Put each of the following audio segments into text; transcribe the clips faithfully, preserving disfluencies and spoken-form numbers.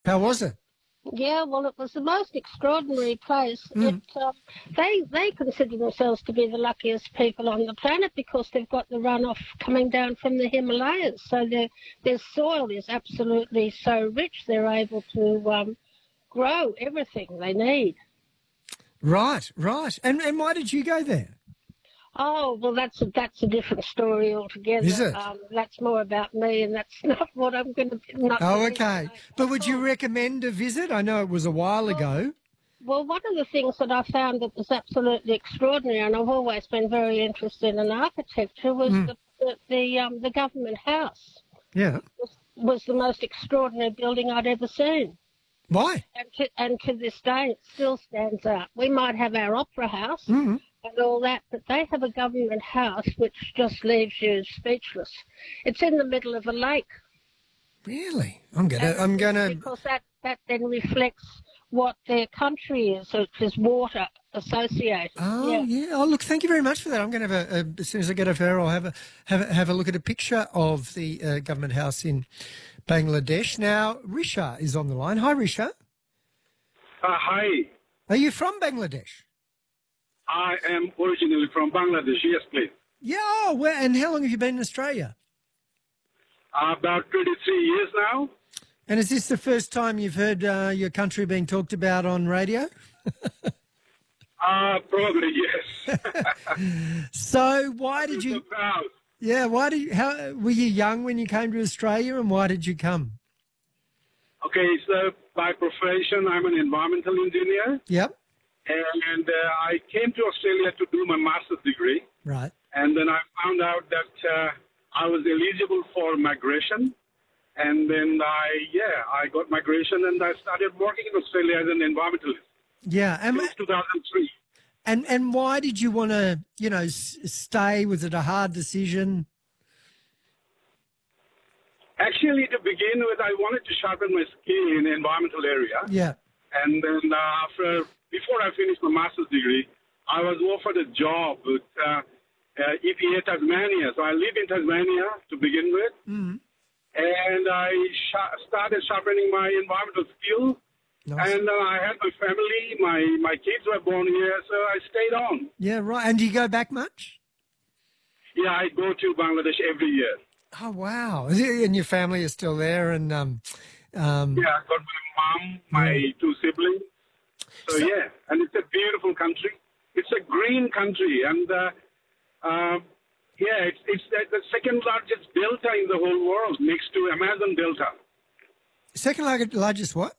How was it? Yeah, well, it was the most extraordinary place. Mm. It, um, they they consider themselves to be the luckiest people on the planet because they've got the runoff coming down from the Himalayas. So their their soil is absolutely so rich. They're able to um, grow everything they need. Right, right. And and why did you go there? Oh, well, that's a, that's a different story altogether. Is it? Um, that's more about me, and that's not what I'm going to. Not Oh, really okay. like But at would you all. recommend a visit? I know it was a while ago. Well, one of the things that I found that was absolutely extraordinary, and I've always been very interested in architecture, was Mm. the the the, um, the government house Yeah. was, was the most extraordinary building I'd ever seen. Why? And to, and to this day, it still stands out. We might have our opera house Mm. and all that, but they have a government house which just leaves you speechless. It's in the middle of a lake. Really? I'm gonna. And I'm gonna. Because that, that then reflects what their country is, which is water associated. Oh yeah. yeah. Oh look, thank you very much for that. I'm going to have a, a as soon as I get off her, I'll have a have a, have a look at a picture of the uh, government house in Bangladesh. Now, Risha is on the line. Hi, Risha. Uh, hi, Are you from Bangladesh? I am originally from Bangladesh. Yes, please. Yeah. Oh, well, and how long have you been in Australia? Uh, about twenty-three years now. And is this the first time you've heard uh, your country being talked about on radio? Uh, probably yes. So why did So you? proud. Yeah. Why did you? How were you young when you came to Australia, and why did you come? Okay, so by profession, I'm an environmental engineer, Yep. and uh, I came to Australia to do my master's degree, Right. and then I found out that uh, I was eligible for migration, and then I, yeah, I got migration, and I started working in Australia as an environmentalist Yeah. And since two thousand three. and and why did you want to, you know, s- stay? Was it a hard decision? Actually, to begin with, I wanted to sharpen my skill in the environmental area. Yeah. And then uh, after, before I finished my master's degree, I was offered a job with uh, uh, E P A Tasmania. So I live in Tasmania to begin with. Mm. And I sh- started sharpening my environmental skill. Nice. And uh, I had my family, my, my kids were born here, so I stayed on. Yeah. Right. And do you go back much? Yeah, I go to Bangladesh every year. Oh wow! And your family is still there, and um, um, Yeah, I got my mom, my two siblings. So, So- yeah, and it's a beautiful country. It's a green country, and uh, uh, yeah, it's it's the the second largest delta in the whole world, next to Amazon Delta. second lar- largest what?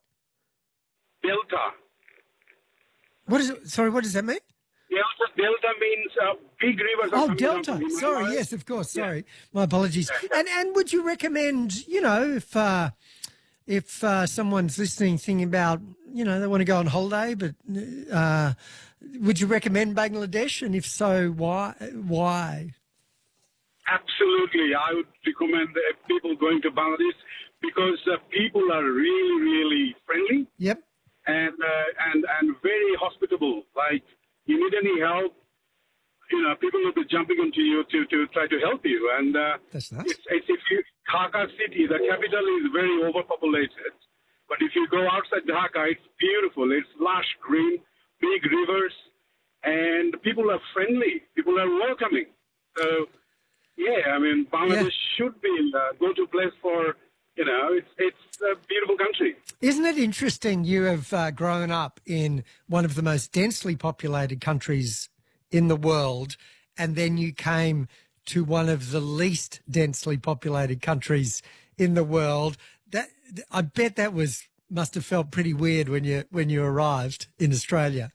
Delta. What is it? Sorry, what does that mean? Delta, delta means uh, big rivers. are Oh, coming down Delta. from Sorry, Himalayas. yes, of course. Sorry, my apologies. Yeah, yeah. And and would you recommend, you know, if uh, if uh, someone's listening, thinking about, you know, they want to go on holiday, but uh, would you recommend Bangladesh? And if so, why? Why? Absolutely, I would recommend uh, people going to Bangladesh because uh, people are really, really friendly Yep. and uh, and and very hospitable. Like, you need any help, you know, people will be jumping onto you to, to try to help you. And uh, That's nice. it's, it's if you Dhaka city, the capital is very overpopulated. But if you go outside Dhaka, it's beautiful. It's lush green, big rivers, and people are friendly. People are welcoming. So, yeah, I mean, Bangladesh should be a go-to place for, you know, it's it's a beautiful country. Isn't it interesting? You have uh, grown up in one of the most densely populated countries in the world, and then you came to one of the least densely populated countries in the world. That I bet that was must have felt pretty weird when you when you arrived in Australia.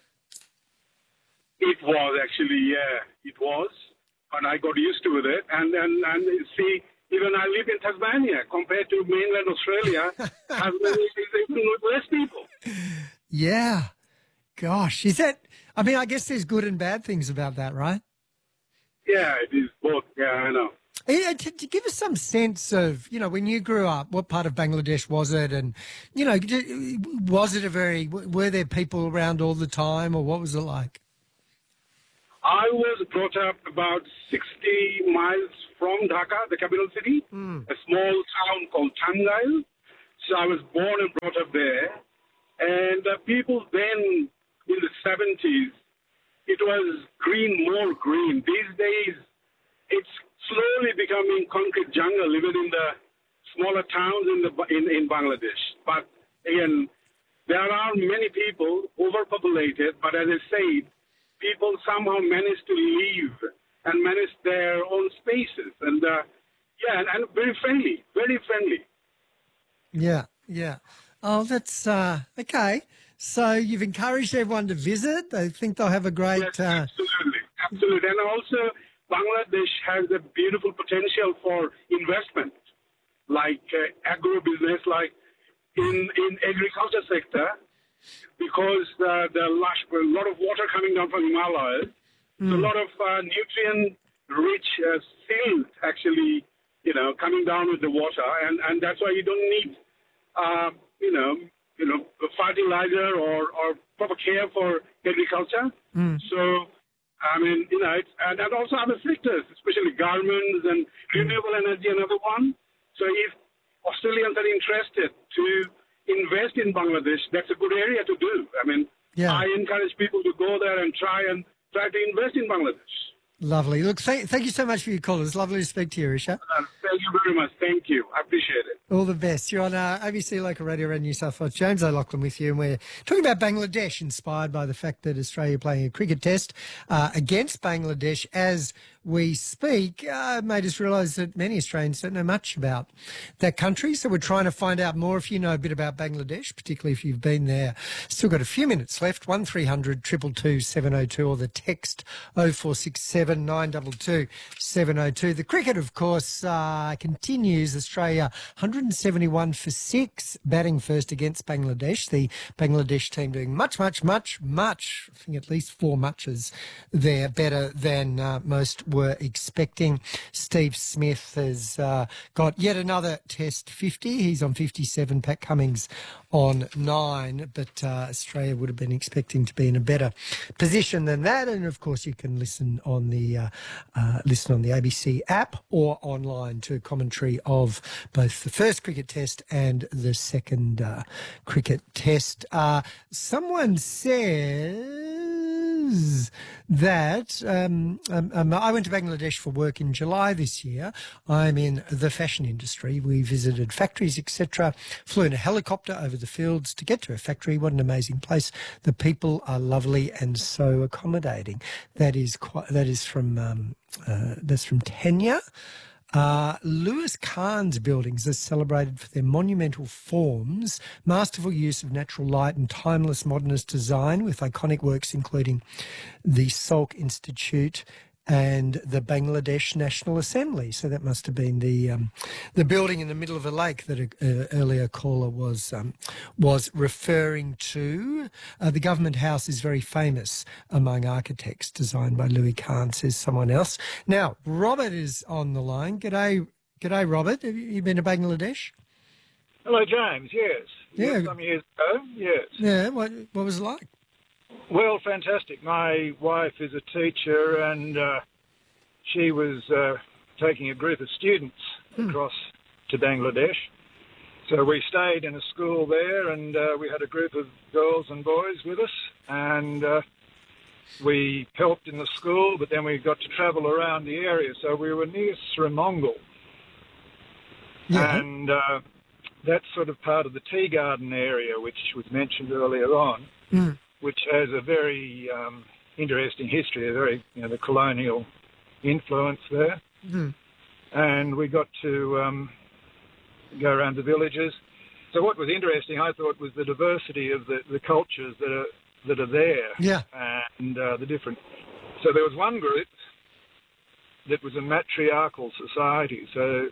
It was actually, yeah, it was. But I got used to it. And, and, and see, even I live in Tasmania compared to mainland Australia, Tasmania is even with less people. Yeah, gosh, is that? I mean, I guess there's good and bad things about that, right? Yeah, it is both. Yeah, I know. Yeah, to, to give us some sense of, you know, when you grew up, what part of Bangladesh was it? And, you know, d- was it a very, were there people around all the time, or what was it like? I was brought up about sixty miles from Dhaka, the capital city, Mm. a small town called Tangail. So I was born and brought up there. And uh, people then, in the seventies, it was green, more green. These days, it's slowly becoming concrete jungle, even in the smaller towns in, the, in, in Bangladesh. But again, there are many people, overpopulated, but as I say, people somehow manage to live and manage their own spaces. And, uh, yeah, and, and very friendly, very friendly. Yeah, yeah. Oh, that's, uh, okay. So you've encouraged everyone to visit. They think they'll have a great... Yes, uh... absolutely, absolutely. And also, Bangladesh has a beautiful potential for investment, like uh, agro-business, like in, in agriculture sector, because uh, there are a lot of water coming down from Himalayas, mm. so a lot of uh, nutrient-rich uh, silt actually, you know, coming down with the water, and, and that's why you don't need, uh, you know, you know, fertilizer or, or proper care for agriculture. Mm. So, I mean, you know, it's, and, and also other sectors, especially garments and renewable energy, another one. So if Australians are interested to invest in Bangladesh, that's a good area to do. I mean, yeah. I encourage people to go there and try and try to invest in Bangladesh. Lovely. Look, th- thank you so much for your call. It's lovely to speak to you, Risha. Uh, thank you very much. Thank you. I appreciate it. All the best. You're on uh, A B C Local Radio in New South Wales. James O'Loughlin with you, and we're talking about Bangladesh, inspired by the fact that Australia playing a cricket test uh, against Bangladesh as we speak uh, made us realise that many Australians don't know much about that country. So we're trying to find out more. If you know a bit about Bangladesh, particularly if you've been there, still got a few minutes left. one three hundred two two two seven oh two or the text oh four six seven nine two two seven oh two. The cricket, of course, uh, continues. Australia one hundred seventy-one for six, batting first against Bangladesh. The Bangladesh team doing much, much, much, much, I think at least four matches there better than uh, most were expecting. Steve Smith has uh, got yet another test fifty. He's on fifty-seven, Pat Cummins on nine, but uh, Australia would have been expecting to be in a better position than that. And of course, you can listen on the uh, uh, listen on the A B C app or online to commentary of both the first cricket test and the second uh, cricket test. Uh, someone says that um, um, um, I went to Bangladesh for work in July this year. I'm in the fashion industry. We visited factories, et cetera, flew in a helicopter over the fields to get to a factory. What an amazing place. The people are lovely and so accommodating. That is quite, that is from um, uh, that's from Tenya. Uh, Lewis Kahn's buildings are celebrated for their monumental forms, masterful use of natural light and timeless modernist design, with iconic works including the Salk Institute and the Bangladesh National Assembly. So that must have been the um, the building in the middle of a lake that an earlier caller was um, was referring to. Uh, the Government House is very famous among architects, designed by Louis Kahn, says someone else. Now, Robert is on the line. G'day, g'day, Robert. Have you been to Bangladesh? Hello, James. Yes. Yeah. Some years ago. Yes. Yeah. What What was it like? Well, fantastic. My wife is a teacher, and uh, she was uh, taking a group of students hmm. across to Bangladesh. So we stayed in a school there, and uh, we had a group of girls and boys with us, and uh, we helped in the school, but then we got to travel around the area. So we were near Srimangal, yeah. and uh, that's sort of part of the tea garden area, which was mentioned earlier on. Hmm. which has a very um, interesting history, a very, you know, the colonial influence there. Mm-hmm. And we got to um, go around the villages. So what was interesting, I thought, was the diversity of the, the cultures that are that are there. Yeah. And uh, the different... So there was one group that was a matriarchal society. So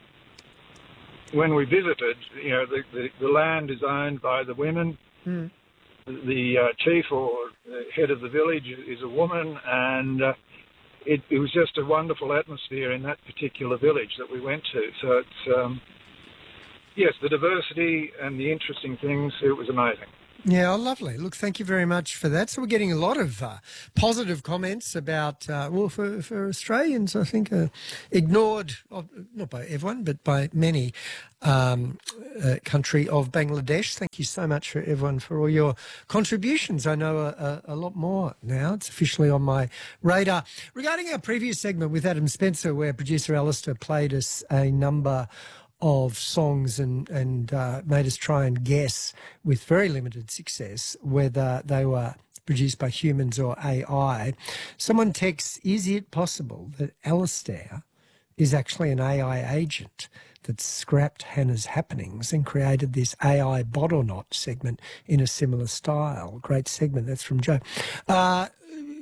when we visited, you know, the, the, the land is owned by the women. Mm. The uh, chief or head of the village is a woman, and uh, it, it was just a wonderful atmosphere in that particular village that we went to. So it's, um, yes, the diversity and the interesting things, it was amazing. Yeah, oh, lovely. Look, thank you very much for that. So we're getting a lot of uh, positive comments about, uh, well, for, for Australians, I think, uh, ignored, uh, not by everyone, but by many, um, uh, country of Bangladesh. Thank you so much for everyone for all your contributions. I know a, a, a lot more now. It's officially on my radar. Regarding our previous segment with Adam Spencer, where producer Alistair played us a number of songs and, and uh, made us try and guess with very limited success whether they were produced by humans or A I. Someone texts, is it possible that Alistair is actually an A I agent that scrapped Hannah's Happenings and created this A I bot or not segment in a similar style? Great segment. That's from Joe. Uh,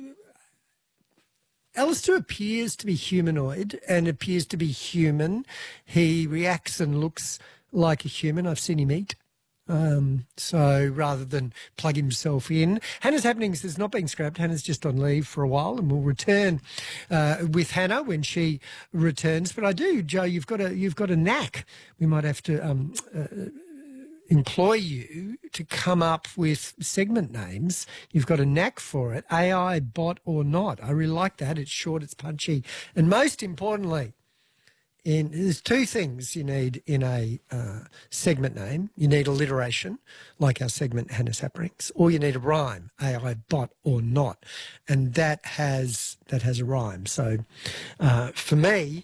Alistair appears to be humanoid and appears to be human. He reacts and looks like a human. I've seen him eat. Um, so rather than plug himself in. Hannah's Happenings has not been scrapped. Hannah's just on leave for a while and will return uh, with Hannah when she returns. But I do, Joe, you've got a, you've got a knack. We might have to um, uh, employ you to come up with segment names. You've got a knack for it, A I, bot or not. I really like that. It's short, it's punchy. And most importantly, in, there's two things you need in a uh, segment name. You need alliteration, like our segment Hannah's Happenings, or you need a rhyme, A I, bot or not. And that has, that has a rhyme. So uh, for me,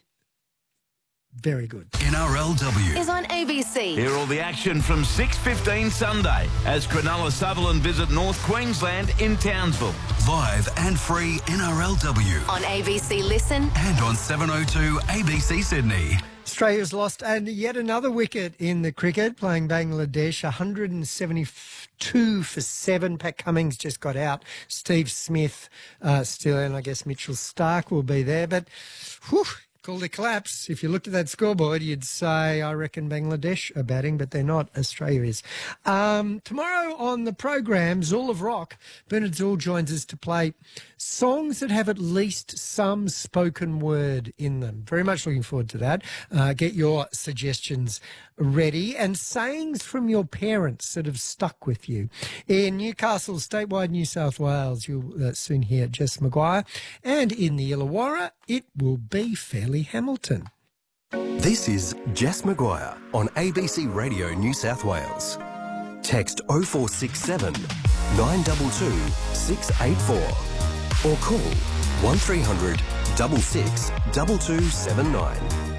very good. N R L W is on A B C. Hear all the action from six fifteen Sunday as Cronulla Sutherland visit North Queensland in Townsville. Live and free N R L W. On A B C Listen. And on seven oh two A B C Sydney. Australia's lost and yet another wicket in the cricket, playing Bangladesh, one hundred seventy-two for seven. Pat Cummins just got out. Steve Smith uh, still, and I guess Mitchell Starc will be there. But, whew, called a collapse. If you looked at that scoreboard, you'd say, I reckon Bangladesh are batting, but they're not. Australia is. Um, tomorrow on the program, Zool of Rock, Bernard Zool joins us to play songs that have at least some spoken word in them. Very much looking forward to that. Uh, get your suggestions ready and sayings from your parents that have stuck with you. In Newcastle, statewide New South Wales, you'll uh, soon hear Jess Maguire. And in the Illawarra, it will be Fairleigh Hamilton. This is Jess Maguire on A B C Radio New South Wales. Text oh four six seven, nine two two, six eight four or call one three hundred, six six, two two seven nine.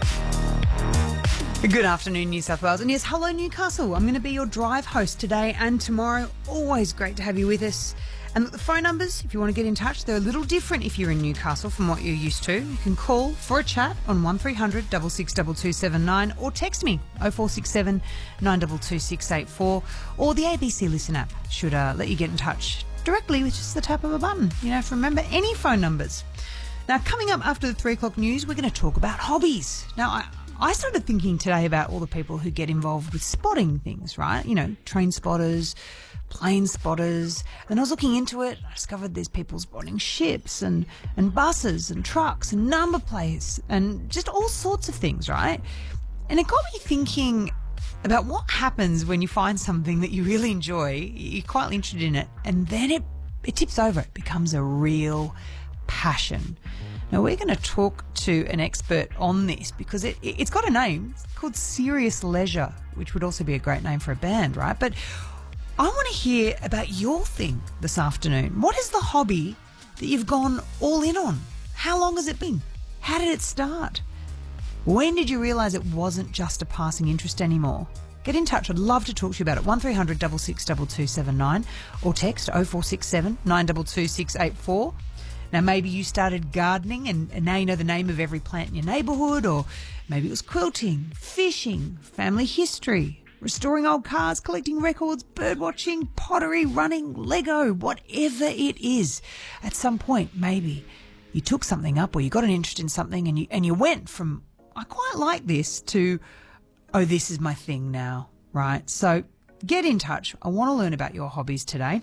Good afternoon, New South Wales. And yes, hello, Newcastle. I'm going to be your drive host today and tomorrow. Always great to have you with us. And the phone numbers, if you want to get in touch, they're a little different if you're in Newcastle from what you're used to. You can call for a chat on one three hundred, six six, two two seven nine or text me oh four six seven, nine two two, six eight four, or the A B C Listen app should uh, let you get in touch directly with just the tap of a button. You know, if you remember any phone numbers. Now, coming up after the three o'clock news, we're going to talk about hobbies. Now, I, I started thinking today about all the people who get involved with spotting things, right? You know, train spotters, plane spotters. And I was looking into it. I discovered there's people spotting ships and, and buses and trucks and number plates and just all sorts of things, right? And it got me thinking about what happens when you find something that you really enjoy, you're quite interested in it, and then it, it tips over. It becomes a real passion. Now, we're going to talk to an expert on this because it, it's got a name. It's called Serious Leisure, which would also be a great name for a band, right? But I want to hear about your thing this afternoon. What is the hobby that you've gone all in on? How long has it been? How did it start? When did you realise it wasn't just a passing interest anymore? Get in touch. I'd love to talk to you about it. one three hundred, six six, two two seven nine or text oh four six seven, nine two two, six eight four. Now, maybe you started gardening and, and now you know the name of every plant in your neighbourhood, or maybe it was quilting, fishing, family history, restoring old cars, collecting records, bird watching, pottery, running, Lego, whatever it is. At some point, maybe you took something up or you got an interest in something and you and you went from, I quite like this, to, oh, this is my thing now, right? So get in touch. I want to learn about your hobbies today.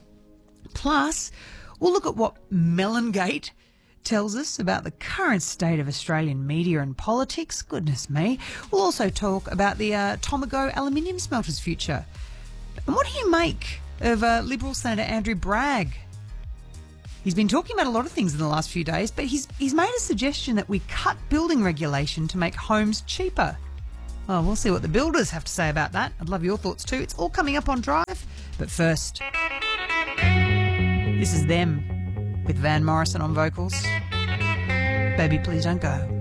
Plus, we'll look at what Mellongate tells us about the current state of Australian media and politics. Goodness me. We'll also talk about the uh, Tomago aluminium smelter's future. And what do you make of uh, Liberal Senator Andrew Bragg. He's been talking about a lot of things in the last few days, but he's he's made a suggestion that we cut building regulation to make homes cheaper. Oh, we'll see what the builders have to say about that. I'd love your thoughts too. It's all coming up on Drive. But first, this is Them with Van Morrison on vocals. Baby, please don't go.